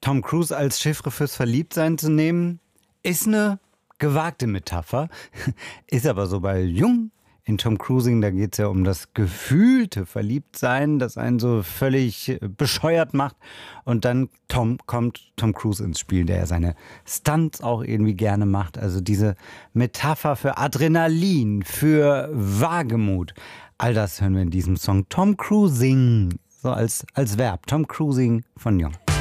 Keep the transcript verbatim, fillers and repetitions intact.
Tom Cruise als Chiffre fürs Verliebtsein zu nehmen, ist eine gewagte Metapher. Ist aber so bei Jung in Tom Cruising, da geht es ja um das gefühlte Verliebtsein, das einen so völlig bescheuert macht. Und dann Tom, kommt Tom Cruise ins Spiel, der ja seine Stunts auch irgendwie gerne macht. Also diese Metapher für Adrenalin, für Wagemut. All das hören wir in diesem Song Tom Cruising, so als, als Verb. Tom Cruising von Jung.